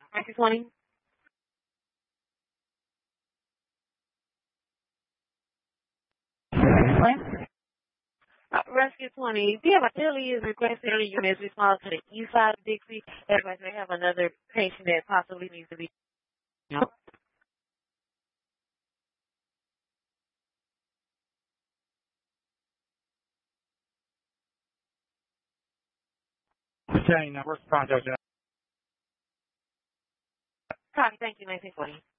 1920. Rescue 20. The facility is requesting early units respond to the east side of Dixie. Otherwise, they have another patient that possibly needs to be. Okay, now where's the contact at? Copy. Thank you, 1920.